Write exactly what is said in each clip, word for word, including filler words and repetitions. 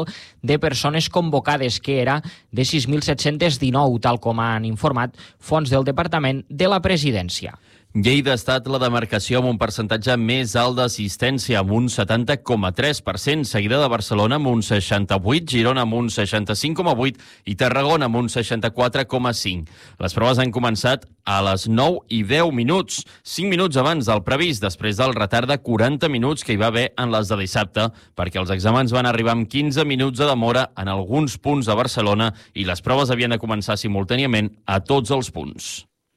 total de persones convocades, que era de sis mil set-cents dinou, tal com han informat fonts del Departament de la Presidència. Lleida ha estat la demarcació amb un percentatge més alt d'assistència, amb un setanta coma tres per cent, seguida de Barcelona amb un seixanta-vuit, Girona amb un seixanta-cinc coma vuit i Tarragona amb un seixanta-quatre coma cinc. Les proves han començat a les nou i deu minuts, cinc minuts abans del previst, després del retard de quaranta minuts que hi va haver en les de dissabte, perquè els exàmens van arribar amb quinze minuts de demora en alguns punts de Barcelona i les proves havien de començar simultàniament a tots els punts.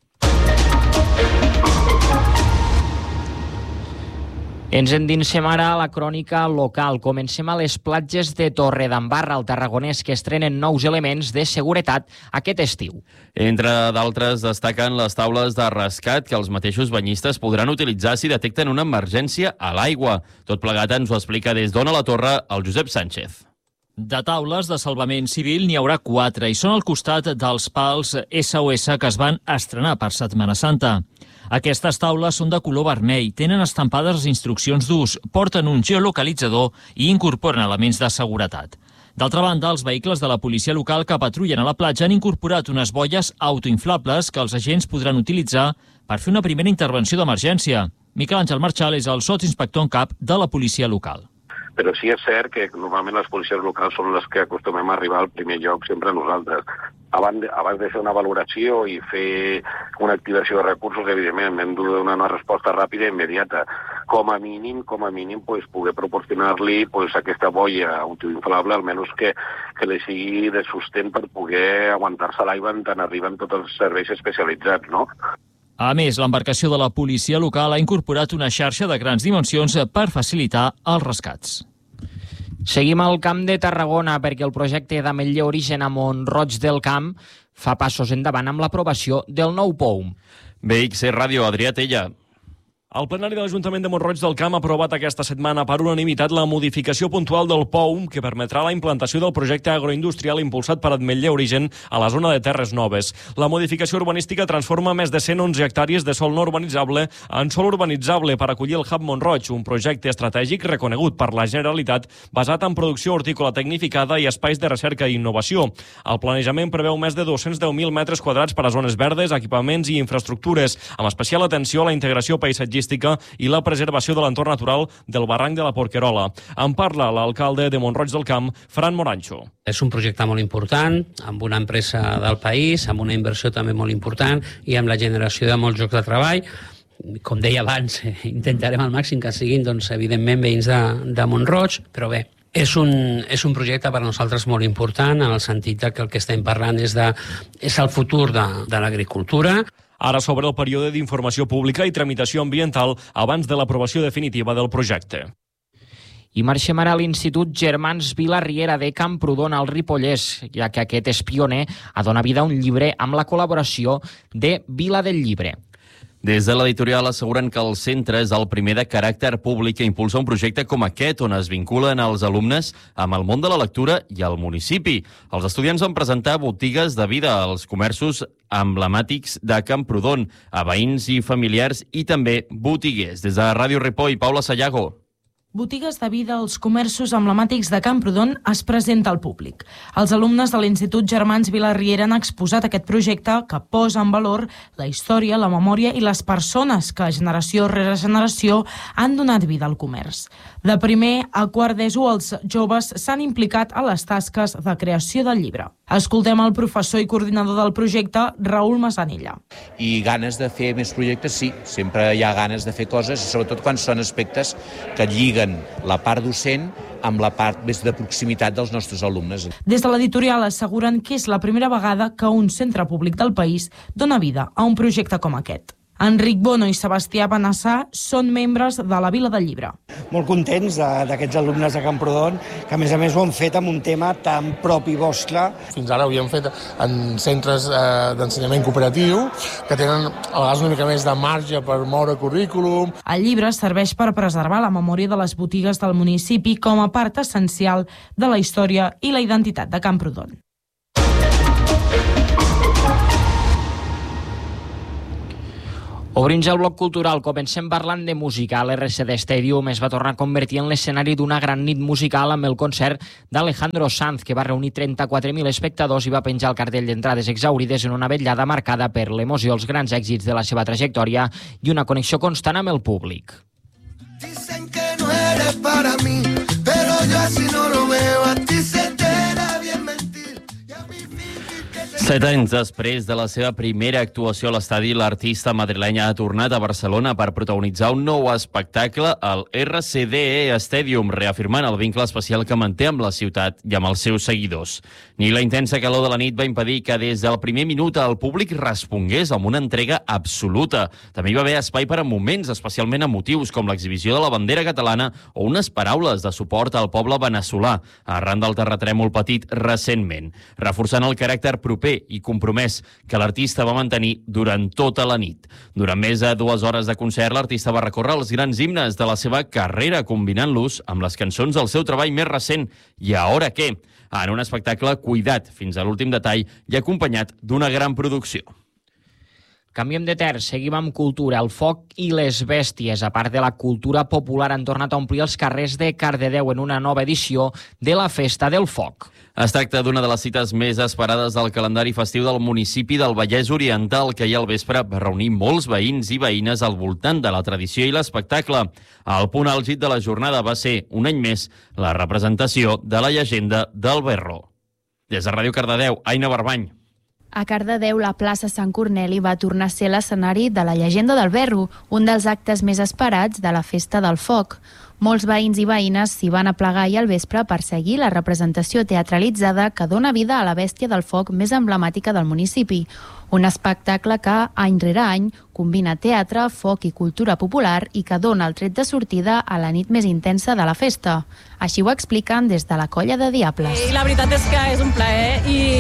Ens endinsem ara a la crònica local. Comencem a les platges de Torredembarra, al Tarragonès, que estrenen nous elements de seguretat aquest estiu. Entre d'altres, destaquen les taules de rescat que els mateixos banyistes podran utilitzar si detecten una emergència a l'aigua. Tot plegat ens ho explica des d'Ona la Torre el Josep Sánchez. De taules de salvament civil n'hi haurà quatre i són al costat dels pals S O S que es van estrenar per Setmana Santa. Aquestes taules són de color vermell, tenen estampades les instruccions d'ús, porten un geolocalitzador i incorporen elements de seguretat. D'altra banda, els vehicles de la policia local que patrullen a la platja han incorporat unes boies autoinflables que els agents podran utilitzar per fer una primera intervenció d'emergència. Miquel Àngel Marchal és el sotsinspector en cap de la policia local. Però sí és cert que normalment les policies locals són les que acostumem a arribar al primer lloc sempre nosaltres. Abans de, abans de fer una valoració i fer una activació de recursos, evidentment, hem de donar una resposta ràpida i immediata. Com a mínim, com a mínim, pues, poder proporcionar-li pues, aquesta boia autoinflable, almenys que, que li sigui de sostén per poder aguantar-se l'aigua en tant arriben tots els serveis especialitzats, no? A més, l'embarcació de la policia local ha incorporat una xarxa de grans dimensions per facilitar els rescats. Seguim al Camp de Tarragona perquè el projecte d'Ametller Origen a Mont-roig del Camp fa passos endavant amb l'aprovació del nou P O U M. B X C Ràdio, Adrià Tella. El plenari de l'Ajuntament de Mont-roig del Camp ha aprovat aquesta setmana per unanimitat la modificació puntual del P O U M que permetrà la implantació del projecte agroindustrial impulsat per Ametller Origen a la zona de Terres Noves. La modificació urbanística transforma més de cent onze hectàrees de sòl no urbanitzable en sòl urbanitzable per acollir el Hub Mont-roig, un projecte estratègic reconegut per la Generalitat basat en producció hortícola tecnificada i espais de recerca i innovació. El planejament preveu més de dos-cents deu mil metres quadrats per a zones verdes, equipaments i infraestructures, amb especial atenció a la integració paisatgística i la preservació de l'entorn natural del barranc de la Porquerola. En parla l'alcalde de Mont-roig del Camp, Fran Morancho. És un projecte molt important, amb una empresa del país, amb una inversió també molt important i amb la generació de molts llocs de treball. Com deia abans, intentarem al màxim que siguin, doncs, evidentment, veïns de, de Mont-roig, però bé, és un, és un projecte per a nosaltres molt important, en el sentit que el que estem parlant és, de, és el futur de, de l'agricultura. Ara s'obre el període d'informació pública i tramitació ambiental abans de l'aprovació definitiva del projecte. I marxem ara a l'Institut Germans Vila-riera de Camprodon, al Ripollès, ja que aquest és pioner a donar vida a un llibre amb la col·laboració de Vila del Llibre. Des de l'editorial asseguren que el centre és el primer de caràcter públic que impulsa un projecte com aquest, on es vinculen els alumnes amb el món de la lectura i el municipi. Els estudiants van presentar botigues de vida als comerços emblemàtics de Camprodon, a veïns i familiars i també botiguers. Des de Ràdio Ripoll, Paula Sayago. Botigues de vida als comerços emblemàtics de Camprodon es presenta al públic. Els alumnes de l'Institut Germans Vila-riera han exposat aquest projecte que posa en valor la història, la memòria i les persones que generació rere generació han donat vida al comerç. De primer a quart d'ESO, els joves s'han implicat a les tasques de creació del llibre. Escoltem el professor i coordinador del projecte, Raül Massanilla. I ganes de fer més projectes, sí, sempre hi ha ganes de fer coses, sobretot quan són aspectes que lliguen la part docent amb la part més de proximitat dels nostres alumnes. Des de l'editorial asseguren que és la primera vegada que un centre públic del país dona vida a un projecte com aquest. Enric Bono i Sebastià Benassà són membres de la Vila del Llibre. Molt contents d'aquests alumnes de Camprodon, que a més a més ho han fet amb un tema tan propi vostre. Fins ara ho havíem fet en centres eh, d'ensenyament cooperatiu, que tenen a vegades una mica més de marge per moure currículum. El llibre serveix per preservar la memòria de les botigues del municipi com a part essencial de la història i la identitat de Camprodon. Obrim ja el bloc cultural. Comencem parlant de música. L'R C D Stadium es va tornar a convertir en l'escenari d'una gran nit musical amb el concert d'Alejandro Sanz, que va reunir trenta-quatre mil espectadors i va penjar el cartell d'entrades exaurides en una vetllada marcada per l'emoció, els grans èxits de la seva trajectòria i una connexió constant amb el públic. Dicen que no eres para mí, pero yo así no lo veo. A ti se te da bien mentir. Set anys després de la seva primera actuació a l'estadi, l'artista madrilenya ha tornat a Barcelona per protagonitzar un nou espectacle al R C D E Stadium, reafirmant el vincle especial que manté amb la ciutat i amb els seus seguidors. Ni la intensa calor de la nit va impedir que des del primer minut el públic respongués amb una entrega absoluta. També hi va haver espai per a moments especialment emotius, com l'exhibició de la bandera catalana o unes paraules de suport al poble veneçolà, arran del terratrèmol patit recentment, reforçant el caràcter proper i compromès que l'artista va mantenir durant tota la nit. Durant més de dues hores de concert, l'artista va recórrer els grans himnes de la seva carrera, combinant-los amb les cançons del seu treball més recent, I Ahora Qué, en un espectacle cuidat fins a l'últim detall i acompanyat d'una gran producció. Canviem de terç, seguim amb cultura. El foc i les bèsties, a part de la cultura popular, han tornat a omplir els carrers de Cardedeu en una nova edició de la Festa del Foc. Es tracta d'una de les cites més esperades del calendari festiu del municipi del Vallès Oriental, que ahir al vespre va reunir molts veïns i veïnes al voltant de la tradició i l'espectacle. El punt àlgid de la jornada va ser, un any més, la representació de la llegenda del Berro. Des de Ràdio Cardedeu, Aina Barbany. A Cardedeu, la plaça Sant Corneli va tornar a ser l'escenari de la llegenda del Berro, un dels actes més esperats de la Festa del Foc. Molts veïns i veïnes s'hi van aplegar ahir al vespre per seguir la representació teatralitzada que dona vida a la bèstia del foc més emblemàtica del municipi. Un espectacle que, any rere any, combina teatre, foc i cultura popular i que dona el tret de sortida a la nit més intensa de la festa. Així ho expliquen des de la Colla de Diables. I la veritat és que és un plaer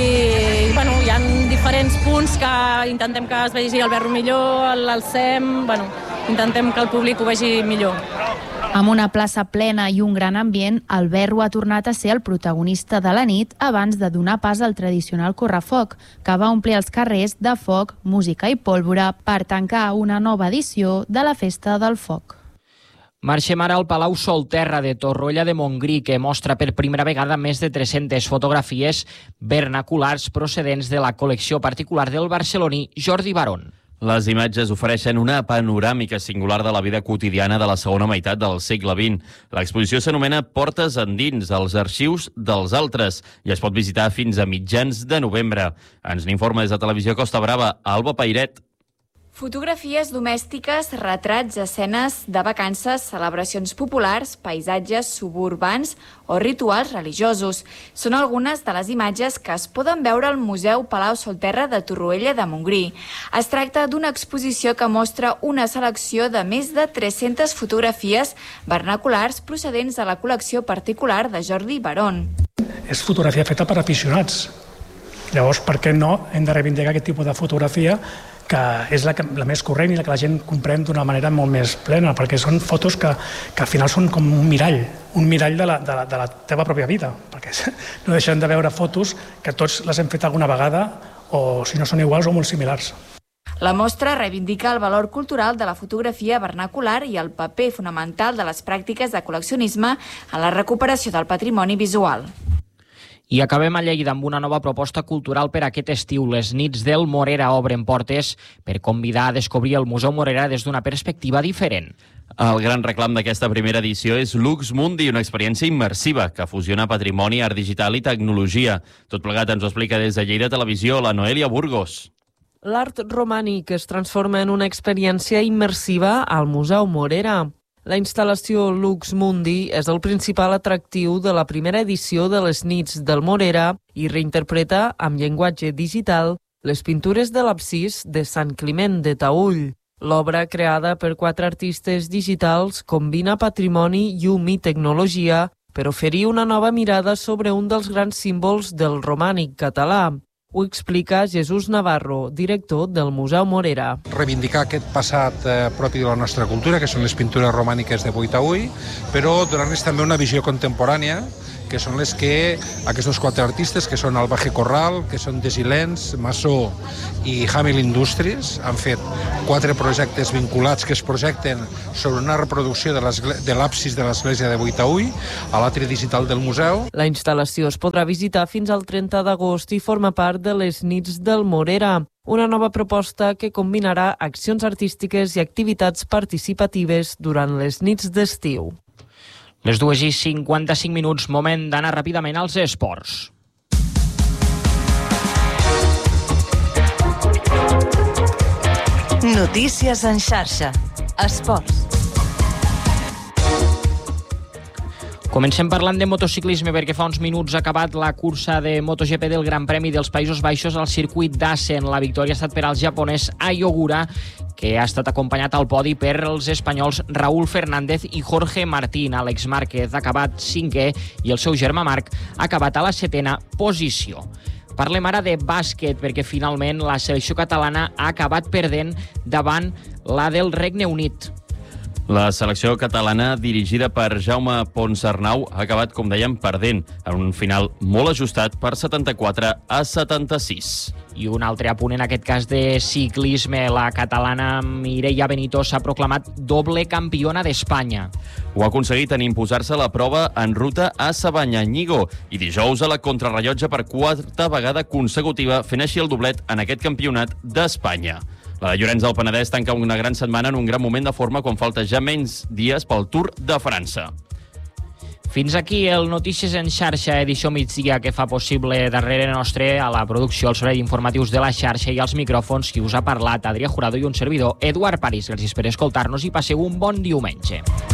i bueno, hi ha diferents punts que intentem que es vegi el Berro millor, l'alcem, bueno, intentem que el públic ho vegi millor. Amb una plaça plena i un gran ambient, el Berro ha tornat a ser el protagonista de la nit abans de donar pas al tradicional correfoc, que va omplir els carrers de foc, música i pólvora per tancar una nova edició de la Festa del Foc. Marxem ara al Palau Solterra de Torroella de Montgrí, que mostra per primera vegada més de tres-centes fotografies vernaculars procedents de la col·lecció particular del barceloní Jordi Barón. Les imatges ofereixen una panoràmica singular de la vida quotidiana de la segona meitat del segle vint. L'exposició s'anomena Portes endins, els arxius dels altres, i es pot visitar fins a mitjans de novembre. Ens n'informa des de Televisió Costa Brava, Alba Pairet. Fotografies domèstiques, retrats, escenes de vacances, celebracions populars, paisatges suburbans o rituals religiosos. Són algunes de les imatges que es poden veure al Museu Palau Solterra de Torroella de Montgrí. Es tracta d'una exposició que mostra una selecció de més de tres-centes fotografies vernaculars procedents de la col·lecció particular de Jordi Barón. És fotografia feta per aficionats. Llavors, per què no hem de reivindicar aquest tipus de fotografia, que és la, que, la més corrent i la que la gent comprèn d'una manera molt més plena, perquè són fotos que, que al final són com un mirall, un mirall de la, de, la, de la teva pròpia vida, perquè no deixen de veure fotos que tots les hem fet alguna vegada, o si no són iguals o molt similars. La mostra reivindica el valor cultural de la fotografia vernacular i el paper fonamental de les pràctiques de col·leccionisme en la recuperació del patrimoni visual. I acabem a Lleida amb una nova proposta cultural per aquest estiu. Les nits del Morera obren portes per convidar a descobrir el Museu Morera des d'una perspectiva diferent. El gran reclam d'aquesta primera edició és Lux Mundi, una experiència immersiva que fusiona patrimoni, art digital i tecnologia. Tot plegat ens ho explica des de Lleida Televisió la Noelia Burgos. L'art romànic es transforma en una experiència immersiva al Museu Morera. La instal·lació Lux Mundi és el principal atractiu de la primera edició de les nits del Morera i reinterpreta amb llenguatge digital les pintures de l'absis de Sant Climent de Taüll. L'obra, creada per quatre artistes digitals, combina patrimoni, llum i tecnologia per oferir una nova mirada sobre un dels grans símbols del romànic català. Ho explica Jesús Navarro, director del Museu Morera. Reivindicar aquest passat eh, propi de la nostra cultura, que són les pintures romàniques de vuit a ull, però donar-les també una visió contemporània que són les que aquests quatre artistes, que són Albaje Corral, que són Desilens, Massó i Hamil Industries, han fet quatre projectes vinculats que es projecten sobre una reproducció de l'absis de l'església de Boitaüll a l'atri digital del museu. La instal·lació es podrà visitar fins al trenta d'agost i forma part de les Nits del Morera, una nova proposta que combinarà accions artístiques i activitats participatives durant les nits d'estiu. Les dues i cinquanta-cinc minuts, moment d'anar ràpidament als esports. Notícies en xarxa. Esports. Comencem parlant de motociclisme perquè fa uns minuts ha acabat la cursa de MotoGP del Gran Premi dels Països Baixos al circuit d'Assen. La victòria ha estat per al japonès Ai Ogura, que ha estat acompanyat al podi per els espanyols Raúl Fernández i Jorge Martín. Àlex Márquez ha acabat cinquè i el seu germà Marc ha acabat a la setena posició. Parlem ara de bàsquet, perquè finalment la selecció catalana ha acabat perdent davant la del Regne Unit. La selecció catalana, dirigida per Jaume Ponsarnau, ha acabat, com dèiem, perdent, en un final molt ajustat per setanta-quatre a setanta-sis. I un altre apunt, en aquest cas de ciclisme, la catalana Mireia Benito s'ha proclamat doble campiona d'Espanya. Ho ha aconseguit en imposar-se la prova en ruta a Sabanyanyigo i dijous a la contrarrellotge per quarta vegada consecutiva, fent així el doblet en aquest campionat d'Espanya. La de Llorenç del Penedès tanca una gran setmana en un gran moment de forma quan falta ja menys dies pel Tour de França. Fins aquí el Notícies en xarxa, edició migdia, que fa possible darrere nostre a la producció, els serveis informatius de la xarxa i als micròfons qui us ha parlat, Adrià Jurado i un servidor, Eduard París. Gràcies per escoltar-nos i passeu un bon diumenge.